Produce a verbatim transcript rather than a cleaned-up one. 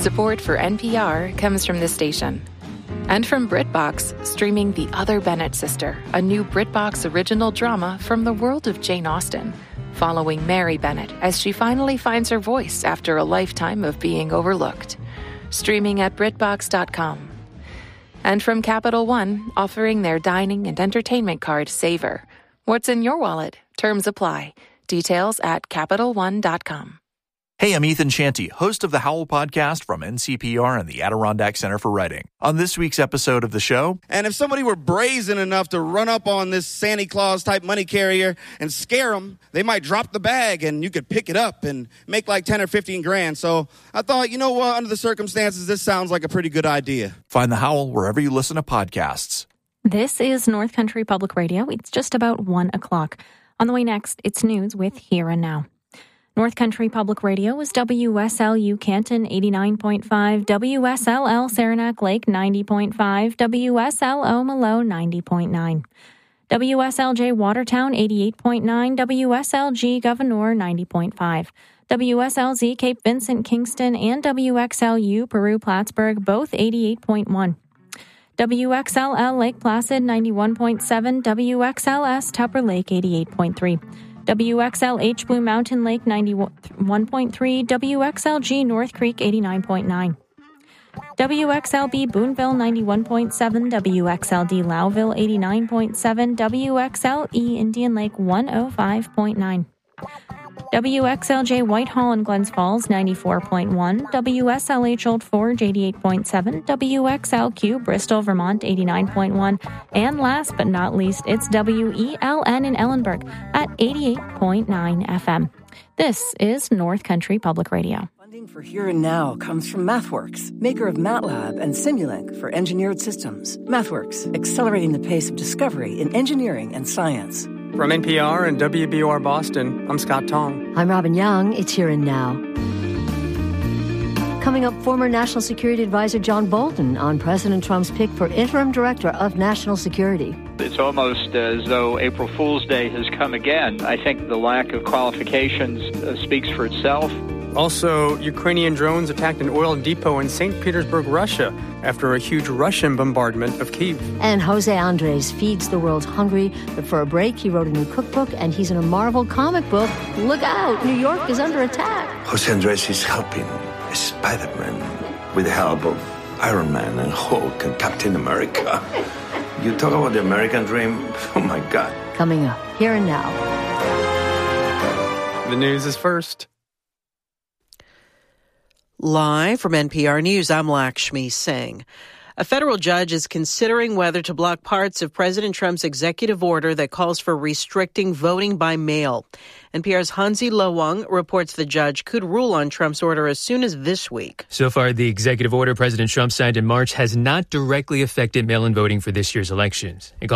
Support for N P R comes from this station. And from BritBox, streaming The Other Bennett Sister, a new BritBox original drama from the world of Jane Austen, following Mary Bennett as she finally finds her voice after a lifetime of being overlooked. Streaming at BritBox dot com. And from Capital One, offering their dining and entertainment card Savor. What's in your wallet? Terms apply. Details at Capital One dot com. Hey, I'm Ethan Shanty, host of the Howl Podcast from N C P R and the Adirondack Center for Writing. On this week's episode of the show... And if somebody were brazen enough to run up on this Santa Claus-type money carrier and scare them, they might drop the bag and you could pick it up and make like ten or fifteen grand. So I thought, you know what, under the circumstances, this sounds like a pretty good idea. Find the Howl wherever you listen to podcasts. This is North Country Public Radio. It's just about one o'clock. On the way next, it's news with Here and Now. North Country Public Radio is W S L U Canton eighty-nine point five, W S L L Saranac Lake ninety point five, W S L O Malo ninety point nine, W S L J Watertown eighty-eight point nine, W S L G Gouverneur ninety point five, W S L Z Cape Vincent Kingston, and W X L U Peru Plattsburgh both eighty-eight point one. W X L L Lake Placid ninety-one point seven, W X L S Tupper Lake eighty-eight point three. W X L H Blue Mountain Lake ninety-one point three, W X L G North Creek eighty-nine point nine, W X L B Boonville ninety-one point seven, W X L D Lowville eighty-nine point seven, W X L E Indian Lake one oh five point nine, W X L J Whitehall and Glens Falls ninety-four point one, W S L H Old Forge eighty-eight point seven, W X L Q Bristol, Vermont eighty-nine point one, and last but not least, it's W E L N in Ellenburg at eighty-eight point nine F M. This is North Country Public Radio. Funding for Here and Now comes from MathWorks, maker of MATLAB and Simulink for engineered systems. MathWorks, accelerating the pace of discovery in engineering and science. From N P R and W B O R Boston, I'm Scott Tong. I'm Robin Young. It's Here and Now. Coming up, former National Security Advisor John Bolton on President Trump's pick for interim director of national security. It's almost as though April Fool's Day has come again. I think the lack of qualifications uh, speaks for itself. Also, Ukrainian drones attacked an oil depot in Saint Petersburg, Russia, after a huge Russian bombardment of Kyiv. And Jose Andres feeds the world's hungry, but for a break, he wrote a new cookbook, and he's in a Marvel comic book. Look out, New York is under attack. Jose Andres is helping Spider-Man with the help of Iron Man and Hulk and Captain America. You talk about the American dream, oh my God. Coming up, Here and Now. The news is first. Live from N P R News, I'm Lakshmi Singh. A federal judge is considering whether to block parts of President Trump's executive order that calls for restricting voting by mail. N P R's Hansi Lowang reports the judge could rule on Trump's order as soon as this week. So far, the executive order President Trump signed in March has not directly affected mail-in voting for this year's elections. It